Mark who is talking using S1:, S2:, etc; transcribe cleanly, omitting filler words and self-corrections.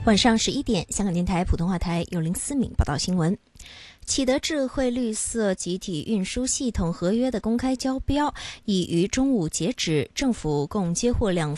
S1: 晚上11点，香港电台普通话台由林思敏报道新闻。启德智慧绿色集体运输系统合约的公开招标已于中午截止，政府共接获2